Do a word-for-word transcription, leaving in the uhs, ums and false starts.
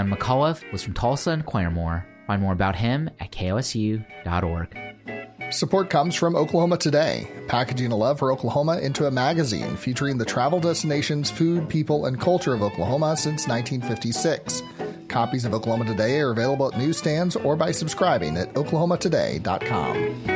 on McAuliffe was from Tulsa and Claremore. Find more about him at K O S U dot org. Support comes from Oklahoma Today, packaging a love for Oklahoma into a magazine featuring the travel destinations, food, people, and culture of Oklahoma since nineteen fifty-six. Copies of Oklahoma Today are available at newsstands or by subscribing at oklahoma today dot com.